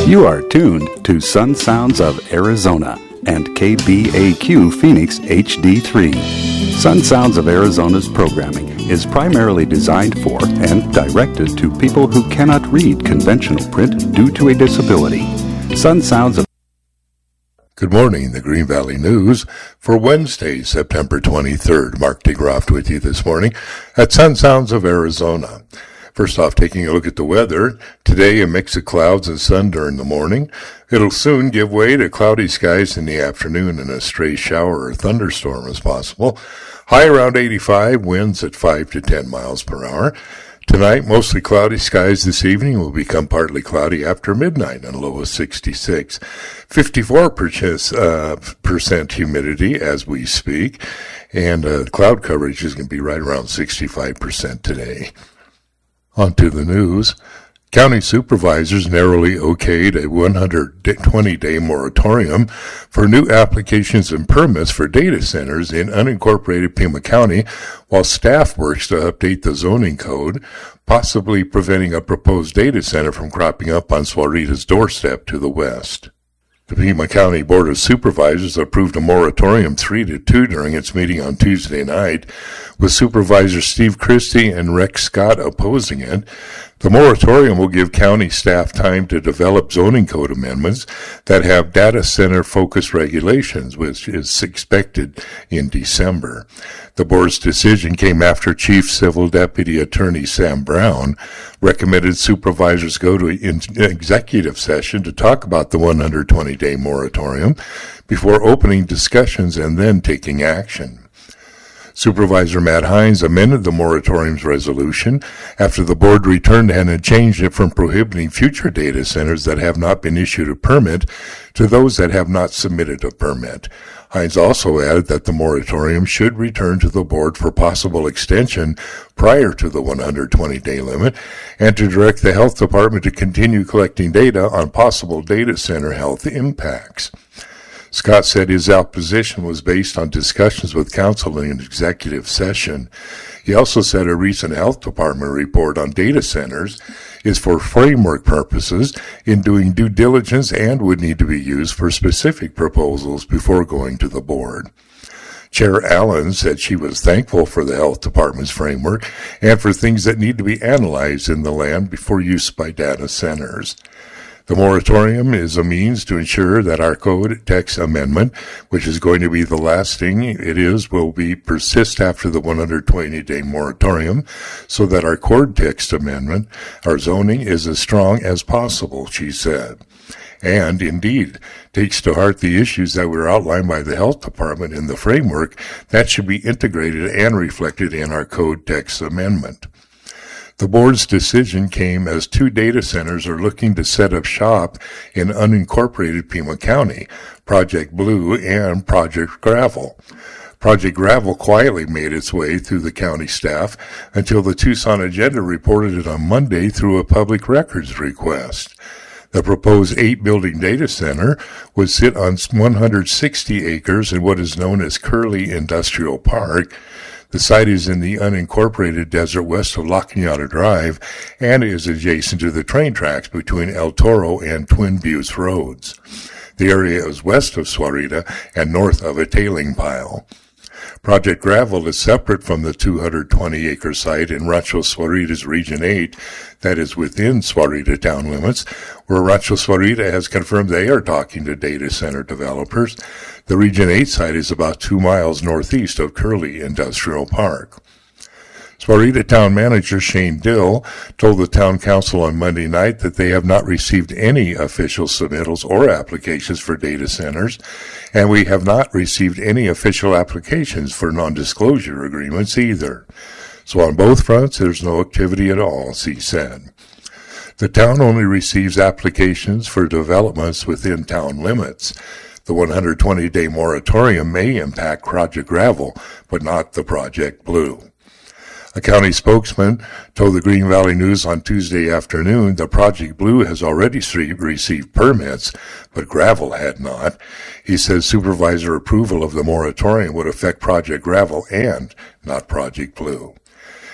You are tuned to Sun Sounds of Arizona and KBAQ Phoenix HD3. Sun Sounds of Arizona's programming is primarily designed for and directed to people who cannot read conventional print due to a disability. Sun Sounds of Good morning, the Green Valley News for Wednesday, September 23rd. Mark DeGroft with you this morning at Sun Sounds of Arizona. First off, taking a look at the weather. Today, a mix of clouds and sun during the morning. It'll soon give way to cloudy skies in the afternoon and a stray shower or thunderstorm is possible. High around 85, winds at 5 to 10 miles per hour. Tonight, mostly cloudy skies. This evening will become partly cloudy after midnight and a low of 66. 54% humidity as we speak. And cloud coverage is going to be right around 65% today. On to the news. County supervisors narrowly okayed a 120-day moratorium for new applications and permits for data centers in unincorporated Pima County while staff works to update the zoning code, possibly preventing a proposed data center from cropping up on Suarita's doorstep to the west. The Pima County Board of Supervisors approved a moratorium 3-2 during its meeting on Tuesday night, with Supervisor Steve Christie and Rex Scott opposing it. The moratorium will give county staff time to develop zoning code amendments that have data center-focused regulations, which is expected in December. The board's decision came after Chief Civil Deputy Attorney Sam Brown recommended supervisors go to an executive session to talk about the 120-day moratorium before opening discussions and then taking action. Supervisor Matt Hines amended the moratorium's resolution after the board returned and had changed it from prohibiting future data centers that have not been issued a permit to those that have not submitted a permit. Hines also added that the moratorium should return to the board for possible extension prior to the 120-day limit and to direct the health department to continue collecting data on possible data center health impacts. Scott said his opposition was based on discussions with counsel in an executive session. He also said a recent health department report on data centers is for framework purposes in doing due diligence and would need to be used for specific proposals before going to the board. Chair Allen said she was thankful for the health department's framework and for things that need to be analyzed in the land before use by data centers. The moratorium is a means to ensure that our code text amendment, which is going to be the last thing it is, will persist after the 120-day moratorium, so that our code text amendment, our zoning, is as strong as possible, she said. And, indeed, takes to heart the issues that were outlined by the health department in the framework that should be integrated and reflected in our code text amendment. The board's decision came as 2 data centers are looking to set up shop in unincorporated Pima County, Project Blue and Project Gravel. Project Gravel quietly made its way through the county staff until the Tucson Agenda reported it on Monday through a public records request. The proposed 8-building data center would sit on 160 acres in what is known as Curly Industrial Park. The site is in the unincorporated desert west of La Cañada Drive and is adjacent to the train tracks between El Toro and Twin Buttes roads. The area is west of Suarita and north of a tailing pile. Project Gravel is separate from the 220-acre site in Rancho Suarita's Region 8 that is within Suarita town limits, where Rancho Suarita has confirmed they are talking to data center developers. The Region 8 site is about 2 miles northeast of Curly Industrial Park. Suarita Town Manager Shane Dill told the Town Council on Monday night that they have not received any official submittals or applications for data centers, and we have not received any official applications for non-disclosure agreements either. So on both fronts, there's no activity at all, he said. The town only receives applications for developments within town limits. The 120-day moratorium may impact Project Gravel, but not the Project Blue. A county spokesman told the Green Valley News on Tuesday afternoon that Project Blue has already received permits, but Gravel had not. He says supervisor approval of the moratorium would affect Project Gravel and not Project Blue.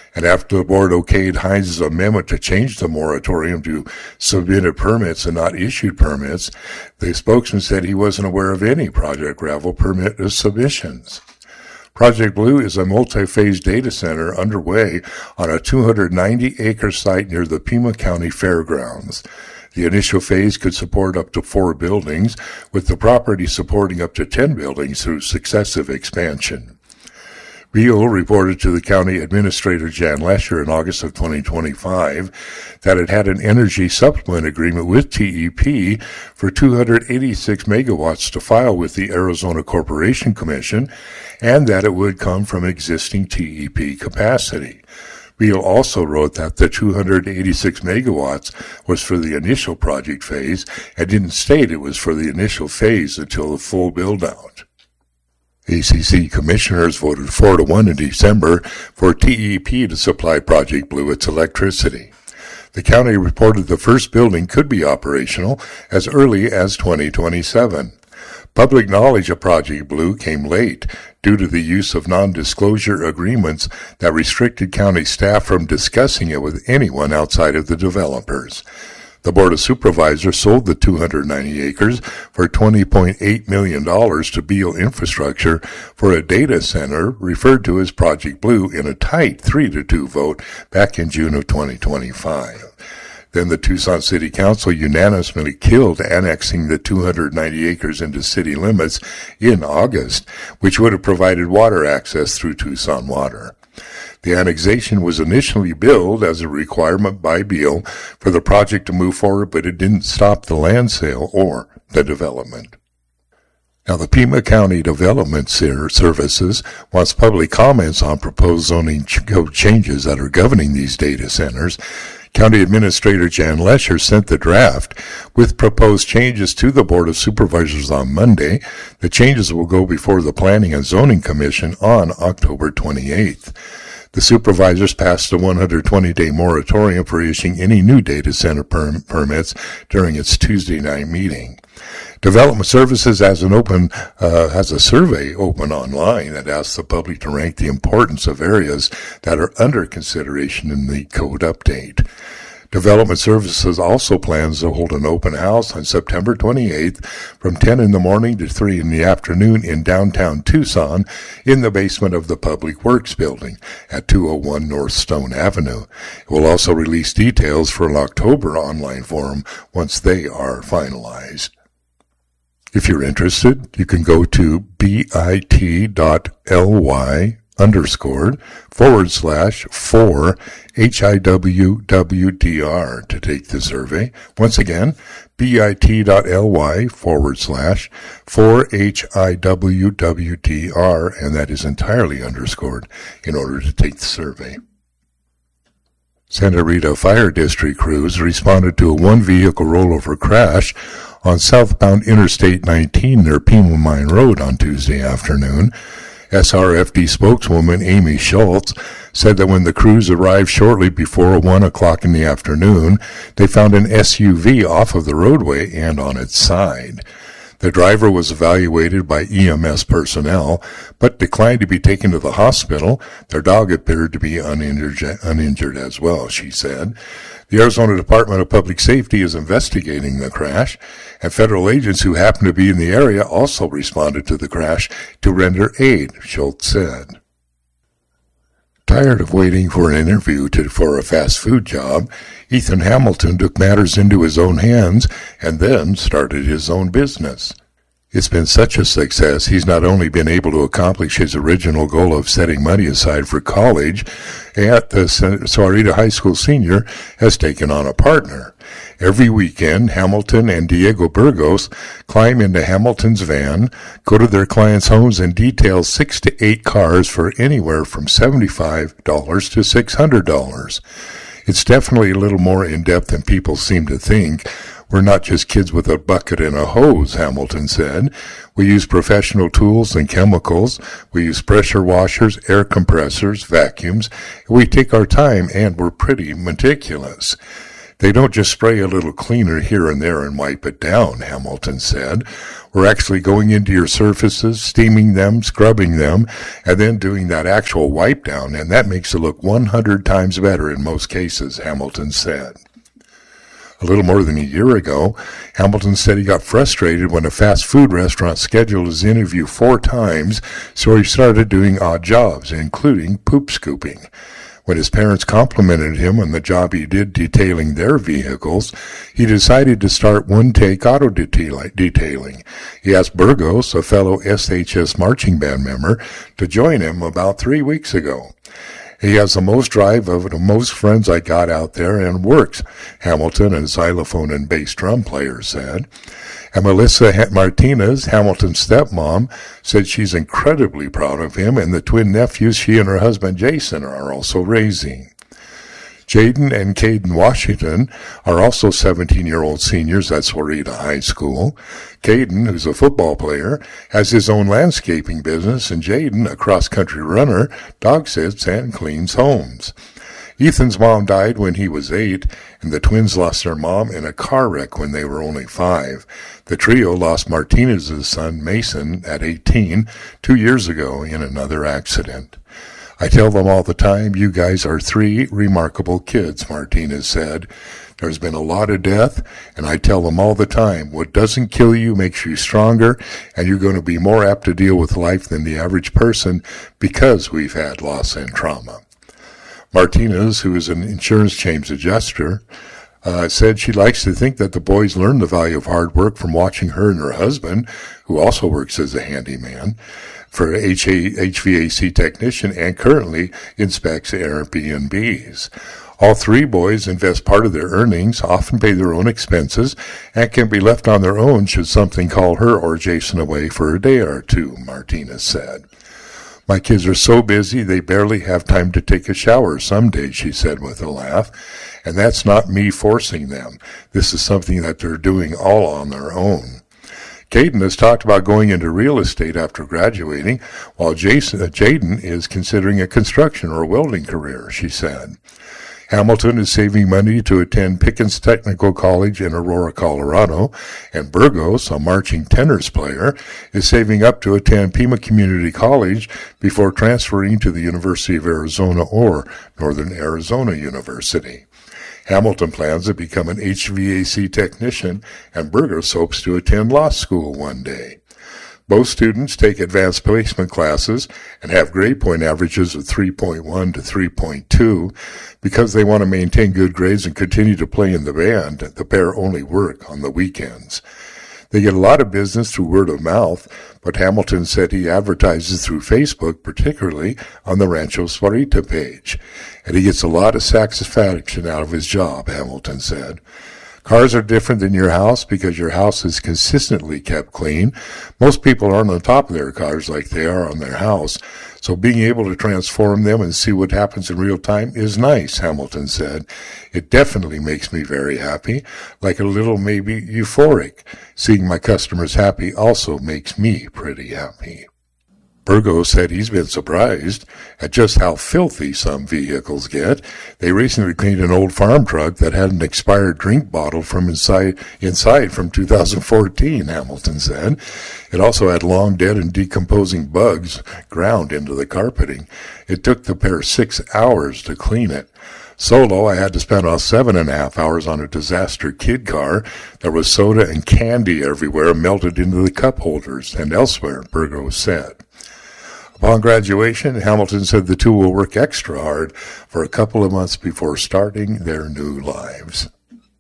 And after the board okayed Hines' amendment to change the moratorium to submitted permits and not issued permits, the spokesman said he wasn't aware of any Project Gravel permit submissions. Project Blue is a multi-phase data center underway on a 290-acre site near the Pima County Fairgrounds. The initial phase could support up to 4 buildings, with the property supporting up to 10 buildings through successive expansion. Beal reported to the county administrator Jan Lesher in August of 2025 that it had an energy supplement agreement with TEP for 286 megawatts to file with the Arizona Corporation Commission, and that it would come from existing TEP capacity. Beal also wrote that the 286 megawatts was for the initial project phase and didn't state it was for the initial phase until the full build-out. ACC commissioners voted 4-1 in December for TEP to supply Project Blue its electricity. The county reported the first building could be operational as early as 2027. Public knowledge of Project Blue came late due to the use of non-disclosure agreements that restricted county staff from discussing it with anyone outside of the developers. The Board of Supervisors sold the 290 acres for $20.8 million to Beal Infrastructure for a data center referred to as Project Blue in a tight 3-2 vote back in June of 2025. Then the Tucson City Council unanimously killed annexing the 290 acres into city limits in August, which would have provided water access through Tucson Water. The annexation was initially billed as a requirement by Beal for the project to move forward, but it didn't stop the land sale or the development. Now, the Pima County Development Services wants public comments on proposed zoning changes that are governing these data centers. County Administrator Jan Lesher sent the draft with proposed changes to the Board of Supervisors on Monday. The changes will go before the Planning and Zoning Commission on October 28th. The supervisors passed a 120-day moratorium for issuing any new data center permits during its Tuesday night meeting. Development Services has a survey open online that asks the public to rank the importance of areas that are under consideration in the code update. Development Services also plans to hold an open house on September 28th from 10 in the morning to 3 in the afternoon in downtown Tucson in the basement of the Public Works Building at 201 North Stone Avenue. It will also release details for an October online forum once they are finalized. If you're interested, you can go to bit.ly/4 HIWWDR to take the survey. Once again, bit.ly/4 HIWWDR, and that is entirely underscored in order to take the survey. Santa Rita Fire District crews responded to a one-vehicle rollover crash on southbound Interstate 19 near Pima Mine Road on Tuesday afternoon. SRFD spokeswoman Amy Schultz said that when the crews arrived shortly before 1 o'clock in the afternoon, they found an SUV off of the roadway and on its side. The driver was evaluated by EMS personnel, but declined to be taken to the hospital. Their dog appeared to be uninjured as well, she said. The Arizona Department of Public Safety is investigating the crash, and federal agents who happened to be in the area also responded to the crash to render aid, Schultz said. Tired of waiting for an interview for a fast food job, Ethan Hamilton took matters into his own hands and then started his own business. It's been such a success, he's not only been able to accomplish his original goal of setting money aside for college, at the Sahuarita High School senior has taken on a partner. Every weekend, Hamilton and Diego Burgos climb into Hamilton's van, go to their clients' homes, and detail 6 to 8 cars for anywhere from $75 to $600. It's definitely a little more in-depth than people seem to think. We're not just kids with a bucket and a hose, Hamilton said. We use professional tools and chemicals. We use pressure washers, air compressors, vacuums. We take our time, and we're pretty meticulous. They don't just spray a little cleaner here and there and wipe it down, Hamilton said. We're actually going into your surfaces, steaming them, scrubbing them, and then doing that actual wipe down, and that makes it look 100 times better in most cases, Hamilton said. A little more than a year ago, Hamilton said he got frustrated when a fast food restaurant scheduled his interview 4 times, so he started doing odd jobs, including poop scooping. When his parents complimented him on the job he did detailing their vehicles, he decided to start one-take auto detailing. He asked Burgos, a fellow SHS marching band member, to join him about 3 weeks ago. He has the most drive of the most friends I got out there and works, Hamilton, a xylophone and bass drum player, said. And Melissa Martinez, Hamilton's stepmom, said she's incredibly proud of him and the twin nephews she and her husband Jason are also raising. Jaden and Caden Washington are also 17-year-old seniors at Florida High School. Caden, who's a football player, has his own landscaping business, and Jaden, a cross-country runner, dog sits and cleans homes. Ethan's mom died when he was 8, and the twins lost their mom in a car wreck when they were only 5. The trio lost Martinez's son, Mason, at 18, 2 years ago in another accident. I tell them all the time, you guys are 3 remarkable kids, Martinez said. There's been a lot of death, and I tell them all the time, what doesn't kill you makes you stronger, and you're going to be more apt to deal with life than the average person because we've had loss and trauma. Martinez, who is an insurance claims adjuster, said she likes to think that the boys learn the value of hard work from watching her and her husband, who also works as a handyman, for HVAC technician and currently inspects Airbnbs. All 3 boys invest part of their earnings, often pay their own expenses, and can be left on their own should something call her or Jason away for a day or 2, Martinez said. My kids are so busy they barely have time to take a shower some days, she said with a laugh. And that's not me forcing them. This is something that they're doing all on their own. Caden has talked about going into real estate after graduating, while Jaden is considering a construction or welding career, she said. Hamilton is saving money to attend Pickens Technical College in Aurora, Colorado, and Burgos, a marching tenors player, is saving up to attend Pima Community College before transferring to the University of Arizona or Northern Arizona University. Hamilton plans to become an HVAC technician, and Burgos hopes to attend law school one day. Both students take advanced placement classes and have grade point averages of 3.1 to 3.2. Because they want to maintain good grades and continue to play in the band, the pair only work on the weekends. They get a lot of business through word of mouth, but Hamilton said he advertises through Facebook, particularly on the Rancho Suarita page. And he gets a lot of satisfaction out of his job, Hamilton said. Cars are different than your house because your house is consistently kept clean. Most people aren't on top of their cars like they are on their house, so being able to transform them and see what happens in real time is nice, Hamilton said. It definitely makes me very happy, like a little maybe euphoric. Seeing my customers happy also makes me pretty happy. Burgos said he's been surprised at just how filthy some vehicles get. They recently cleaned an old farm truck that had an expired drink bottle from inside from 2014, Hamilton said. It also had long dead and decomposing bugs ground into the carpeting. It took the pair 6 hours to clean it. Solo, I had to spend all 7.5 hours on a disaster kid car. There was soda and candy everywhere melted into the cup holders and elsewhere, Burgos said. Upon graduation, Hamilton said the two will work extra hard for a couple of months before starting their new lives.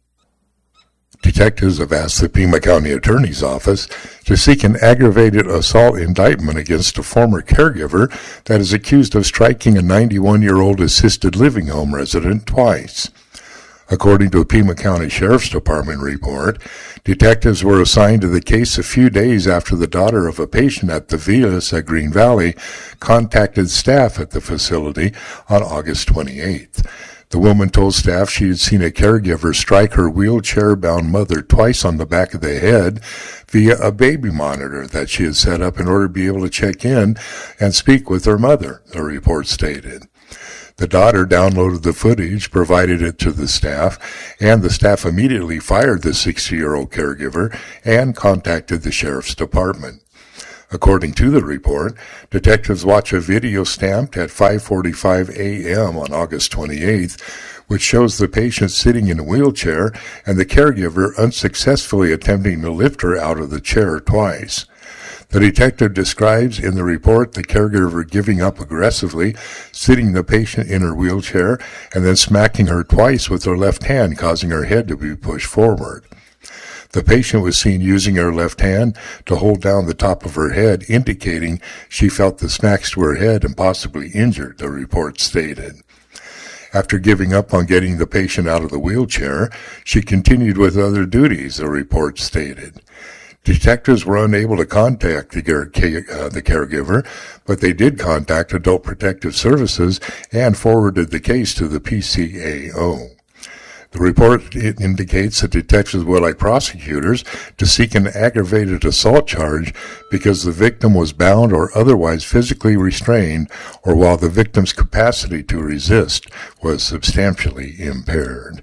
Detectives have asked the Pima County Attorney's Office to seek an aggravated assault indictment against a former caregiver that is accused of striking a 91-year-old assisted living home resident twice. According to a Pima County Sheriff's Department report, detectives were assigned to the case a few days after the daughter of a patient at the Villas at Green Valley contacted staff at the facility on August 28th. The woman told staff she had seen a caregiver strike her wheelchair-bound mother twice on the back of the head via a baby monitor that she had set up in order to be able to check in and speak with her mother, the report stated. The daughter downloaded the footage, provided it to the staff, and the staff immediately fired the 60-year-old caregiver and contacted the sheriff's department. According to the report, detectives watch a video stamped at 5:45 a.m. on August 28th, which shows the patient sitting in a wheelchair and the caregiver unsuccessfully attempting to lift her out of the chair twice. The detective describes in the report the caregiver giving up aggressively, sitting the patient in her wheelchair, and then smacking her twice with her left hand, causing her head to be pushed forward. The patient was seen using her left hand to hold down the top of her head, indicating she felt the smacks to her head and possibly injured, the report stated. After giving up on getting the patient out of the wheelchair, she continued with other duties, the report stated. Detectives were unable to contact the caregiver, but they did contact Adult Protective Services and forwarded the case to the PCAO. The report indicates that detectives would like prosecutors to seek an aggravated assault charge because the victim was bound or otherwise physically restrained, or while the victim's capacity to resist was substantially impaired.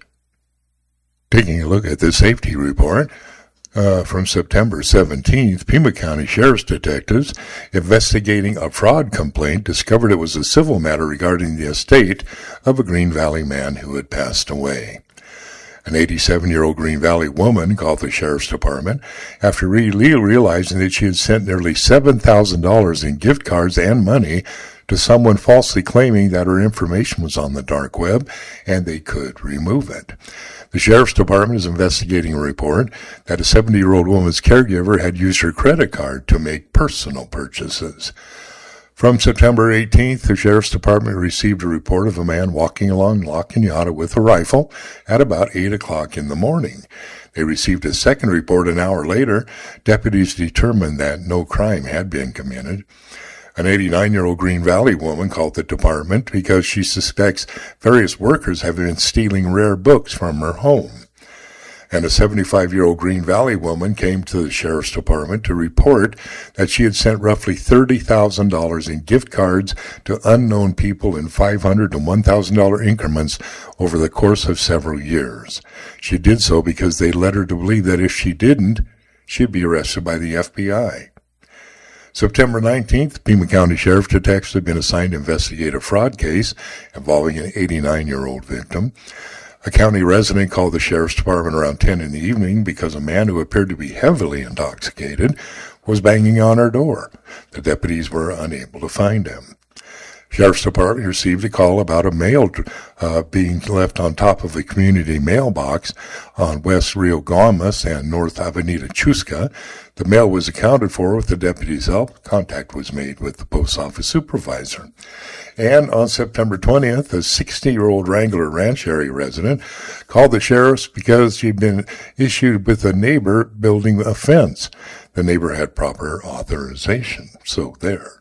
Taking a look at the safety report, from September 17th, Pima County Sheriff's detectives investigating a fraud complaint discovered it was a civil matter regarding the estate of a Green Valley man who had passed away. An 87-year-old Green Valley woman called the Sheriff's Department after realizing that she had sent nearly $7,000 in gift cards and money to someone falsely claiming that her information was on the dark web and they could remove it. The Sheriff's Department is investigating a report that a 70-year-old woman's caregiver had used her credit card to make personal purchases. From September 18th, the Sheriff's Department received a report of a man walking along La Cañada with a rifle at about 8 o'clock in the morning. They received a second report an hour later. Deputies determined that no crime had been committed. An 89-year-old Green Valley woman called the department because she suspects various workers have been stealing rare books from her home. And a 75-year-old Green Valley woman came to the Sheriff's Department to report that she had sent roughly $30,000 in gift cards to unknown people in $500 to $1,000 increments over the course of several years. She did so because they led her to believe that if she didn't, she'd be arrested by the FBI. September 19th, Pima County Sheriff detectives have been assigned to investigate a fraud case involving an 89-year-old victim. A county resident called the Sheriff's Department around 10 in the evening because a man who appeared to be heavily intoxicated was banging on her door. The deputies were unable to find him. Sheriff's Department received a call about a mail being left on top of a community mailbox on West Rio Gomez and North Avenida Chusca. The mail was accounted for with the deputies' help. Contact was made with the post office supervisor. And on September 20th, a 60-year-old Wrangler Ranch area resident called the sheriffs because she'd been issued with a neighbor building a fence. The neighbor had proper authorization. So there.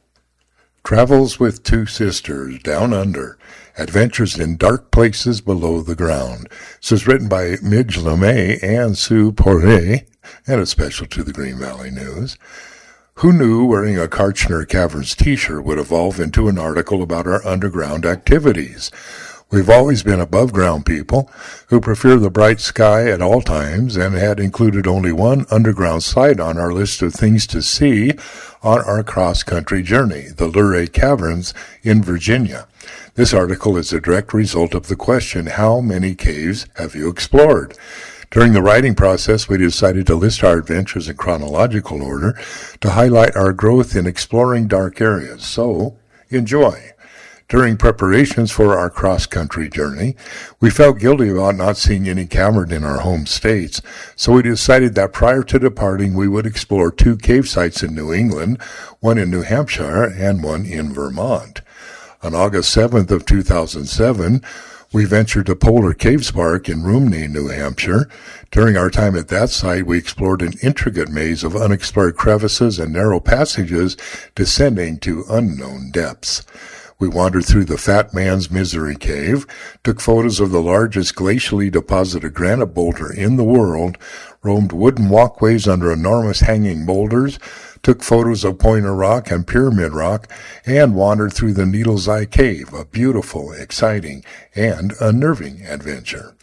Travels with Two Sisters, Down Under, Adventures in Dark Places Below the Ground. This is written by Midge LeMay and Sue Poirier, and it's special to the Green Valley News. Who knew wearing a Kartchner Caverns t-shirt would evolve into an article about our underground activities? We've always been above-ground people who prefer the bright sky at all times and had included only one underground site on our list of things to see on our cross-country journey, the Luray Caverns in Virginia. This article is a direct result of the question, how many caves have you explored? During the writing process, we decided to list our adventures in chronological order to highlight our growth in exploring dark areas. So, enjoy. During preparations for our cross-country journey, we felt guilty about not seeing any cavern in our home states, so we decided that prior to departing we would explore 2 cave sites in New England, one in New Hampshire and one in Vermont. On August 7th of 2007, we ventured to Polar Caves Park in Rumney, New Hampshire. During our time at that site, we explored an intricate maze of unexplored crevices and narrow passages descending to unknown depths. We wandered through the Fat Man's Misery Cave, took photos of the largest glacially deposited granite boulder in the world, roamed wooden walkways under enormous hanging boulders, took photos of Pointer Rock and Pyramid Rock, and wandered through the Needle's Eye Cave, a beautiful, exciting, and unnerving adventure.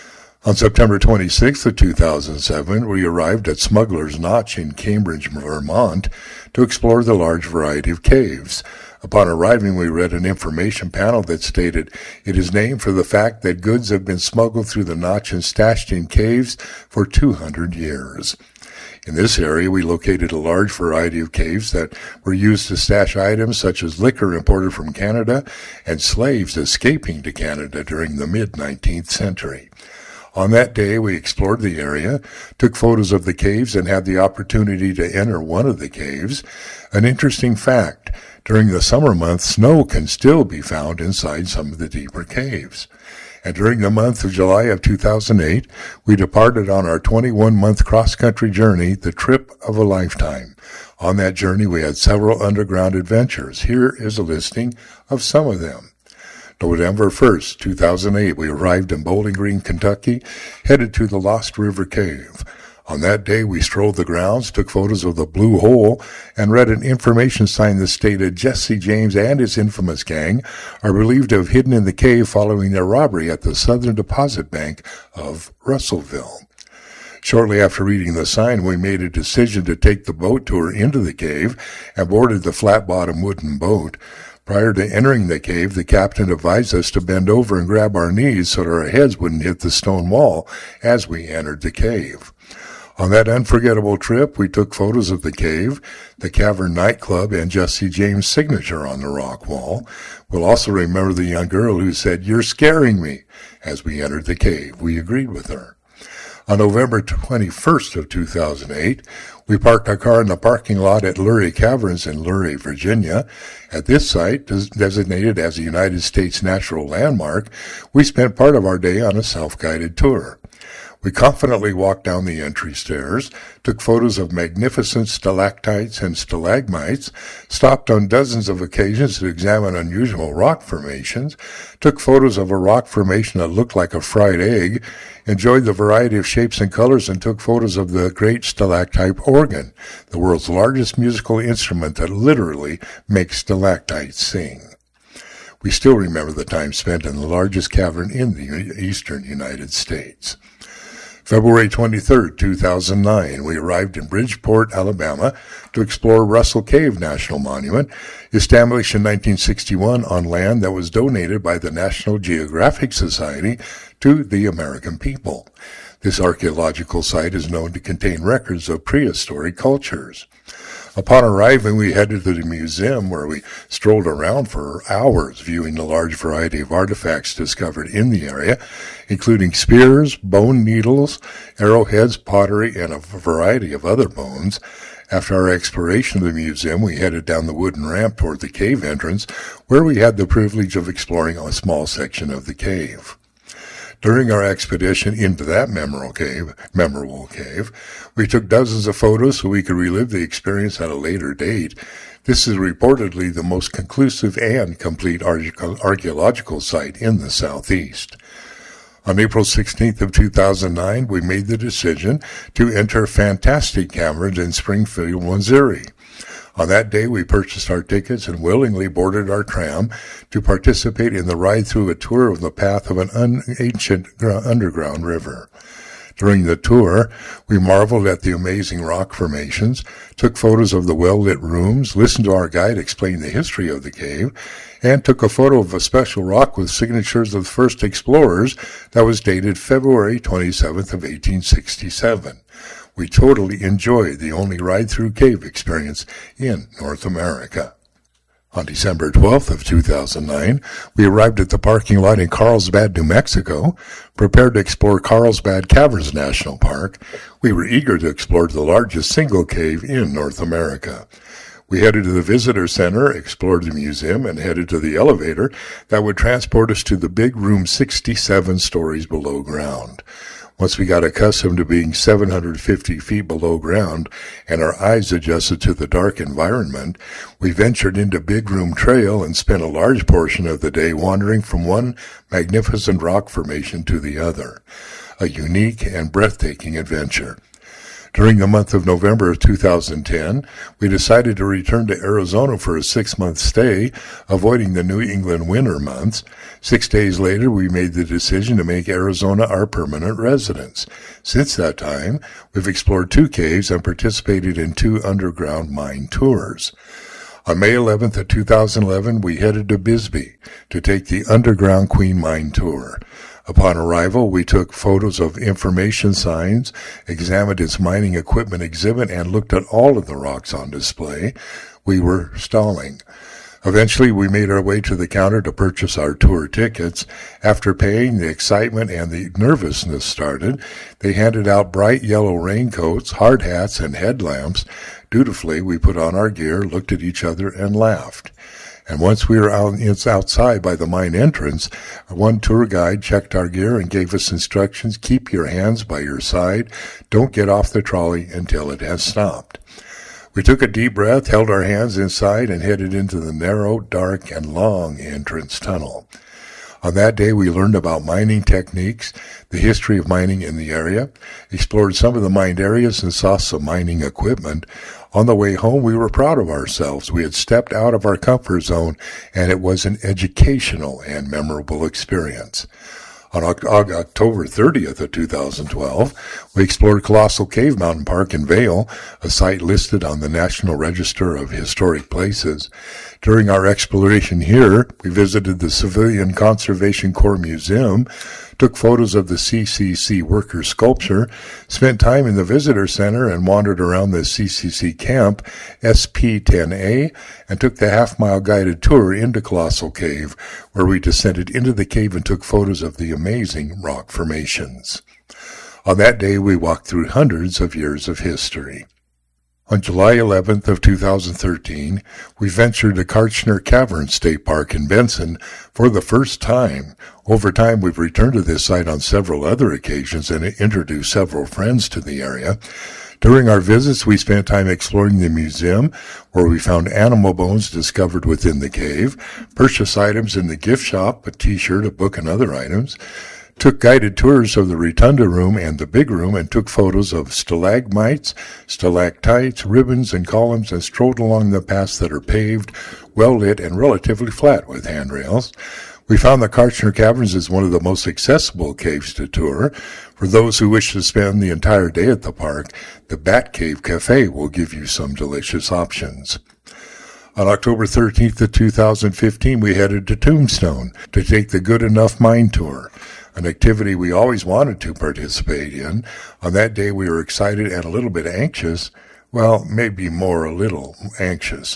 On September 26th of 2007, we arrived at Smuggler's Notch in Cambridge, Vermont, to explore the large variety of caves. Upon arriving, we read an information panel that stated, "It is named for the fact that goods have been smuggled through the notch and stashed in caves for 200 years. In this area, we located a large variety of caves that were used to stash items such as liquor imported from Canada and slaves escaping to Canada during the mid-19th century. On that day, we explored the area, took photos of the caves, and had the opportunity to enter one of the caves. An interesting fact, during the summer months, snow can still be found inside some of the deeper caves. And during the month of July of 2008, we departed on our 21-month cross-country journey, the trip of a lifetime. On that journey, we had several underground adventures. Here is a listing of some of them. November 1st, 2008, we arrived in Bowling Green, Kentucky, headed to the Lost River Cave. On that day, we strolled the grounds, took photos of the Blue Hole, and read an information sign that stated Jesse James and his infamous gang are believed to have hidden in the cave following their robbery at the Southern Deposit Bank of Russellville. Shortly after reading the sign, we made a decision to take the boat tour into the cave and boarded the flat-bottom wooden boat. Prior to entering the cave, the captain advised us to bend over and grab our knees so that our heads wouldn't hit the stone wall as we entered the cave. On that unforgettable trip, we took photos of the cave, the Cavern nightclub, and Jesse James' signature on the rock wall. We'll also remember the young girl who said, "You're scaring me," as we entered the cave. We agreed with her. On November 21st of 2008, we parked our car in the parking lot at Lurie Caverns in Lurie, Virginia. At this site, designated as a United States Natural Landmark, we spent part of our day on a self-guided tour. We confidently walked down the entry stairs, took photos of magnificent stalactites and stalagmites, stopped on dozens of occasions to examine unusual rock formations, took photos of a rock formation that looked like a fried egg, enjoyed the variety of shapes and colors, and took photos of the great stalactite organ, the world's largest musical instrument that literally makes stalactites sing. We still remember the time spent in the largest cavern in the eastern United States. February 23rd, 2009, we arrived in Bridgeport, Alabama, to explore Russell Cave National Monument, established in 1961 on land that was donated by the National Geographic Society to the American people. This archaeological site is known to contain records of prehistoric cultures. Upon arriving, we headed to the museum where we strolled around for hours viewing the large variety of artifacts discovered in the area, including spears, bone needles, arrowheads, pottery, and a variety of other bones. After our exploration of the museum, we headed down the wooden ramp toward the cave entrance, where we had the privilege of exploring a small section of the cave. During our expedition into that memorable cave, we took dozens of photos so we could relive the experience at a later date. This is reportedly the most conclusive and complete archaeological site in the Southeast. On April 16th of 2009, we made the decision to enter Fantastic Caverns in Springfield, Missouri. On that day, we purchased our tickets and willingly boarded our tram to participate in the ride through a tour of the path of an ancient underground river. During the tour, we marveled at the amazing rock formations, took photos of the well-lit rooms, listened to our guide explain the history of the cave, and took a photo of a special rock with signatures of the first explorers that was dated February 27th of 1867. We totally enjoyed the only ride-through cave experience in North America. On December 12th of 2009, we arrived at the parking lot in Carlsbad, New Mexico, prepared to explore Carlsbad Caverns National Park. We were eager to explore the largest single cave in North America. We headed to the visitor center, explored the museum, and headed to the elevator that would transport us to the big room 67 stories below ground. Once we got accustomed to being 750 feet below ground and our eyes adjusted to the dark environment, we ventured into Big Room Trail and spent a large portion of the day wandering from one magnificent rock formation to the other. A unique and breathtaking adventure. During the month of November of 2010, we decided to return to Arizona for a 6-month stay, avoiding the New England winter months. 6 days later, we made the decision to make Arizona our permanent residence. Since that time, we've explored 2 caves and participated in 2 underground mine tours. On May 11th of 2011, we headed to Bisbee to take the underground Queen Mine tour. Upon arrival, we took photos of information signs, examined its mining equipment exhibit, and looked at all of the rocks on display. We were stalling. Eventually, we made our way to the counter to purchase our tour tickets. After paying, the excitement and the nervousness started. They handed out bright yellow raincoats, hard hats, and headlamps. Dutifully, we put on our gear, looked at each other, and laughed. And once we were outside by the mine entrance, one tour guide checked our gear and gave us instructions: keep your hands by your side, don't get off the trolley until it has stopped. We took a deep breath, held our hands inside, and headed into the narrow, dark, and long entrance tunnel. On that day, we learned about mining techniques, the history of mining in the area, explored some of the mined areas, and saw some mining equipment. On the way home, we were proud of ourselves. We had stepped out of our comfort zone, and it was an educational and memorable experience. On October 30th of 2012, we explored Colossal Cave Mountain Park in Vail, a site listed on the National Register of Historic Places. During our exploration here, we visited the Civilian Conservation Corps Museum, took photos of the CCC worker sculpture, spent time in the visitor center, and wandered around the CCC camp, SP-10A, and took the half-mile guided tour into Colossal Cave, where we descended into the cave and took photos of the amazing rock formations. On that day, we walked through hundreds of years of history. On July 11th of 2013, we ventured to Kartchner Cavern State Park in Benson for the first time. Over time, we've returned to this site on several other occasions and introduced several friends to the area. During our visits, we spent time exploring the museum, where we found animal bones discovered within the cave, purchased items in the gift shop, a t-shirt, a book, and other items, took guided tours of the Rotunda Room and the Big Room, and took photos of stalagmites, stalactites, ribbons, and columns, and strolled along the paths that are paved, well-lit, and relatively flat with handrails. We found that Kartchner Caverns is one of the most accessible caves to tour. For those who wish to spend the entire day at the park, the Bat Cave Cafe will give you some delicious options. On October 13th of 2015, we headed to Tombstone to take the Good Enough Mine Tour, an activity we always wanted to participate in. On that day, we were excited and a little bit anxious. Well, maybe more a little anxious.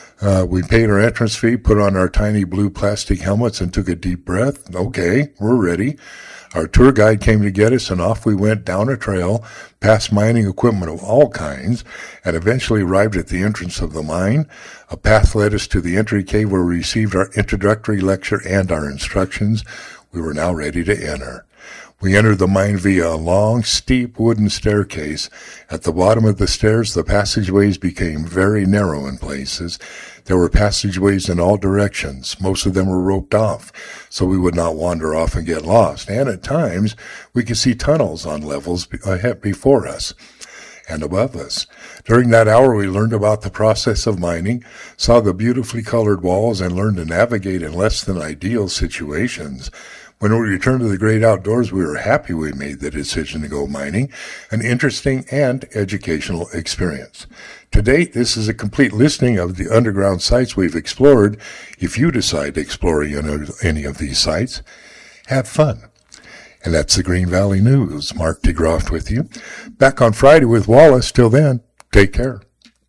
We paid our entrance fee, put on our tiny blue plastic helmets, and took a deep breath. Okay, we're ready. Our tour guide came to get us, and off we went down a trail, past mining equipment of all kinds, and eventually arrived at the entrance of the mine. A path led us to the entry cave, where we received our introductory lecture and our instructions. We were now ready to enter. We entered the mine via a long, steep wooden staircase. At the bottom of the stairs, the passageways became very narrow in places. There were passageways in all directions. Most of them were roped off, so we would not wander off and get lost. And at times, we could see tunnels on levels before us and above us. During that hour, we learned about the process of mining, saw the beautifully colored walls, and learned to navigate in less than ideal situations. When we returned to the great outdoors, we were happy we made the decision to go mining, an interesting and educational experience. To date, this is a complete listing of the underground sites we've explored. If you decide to explore any of these sites, have fun. And that's the Green Valley News. Mark DeGroft with you. Back on Friday with Wallace. Till then, take care.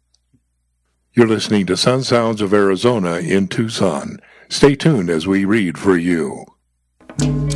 You're listening to Sun Sounds of Arizona in Tucson. Stay tuned as we read for you.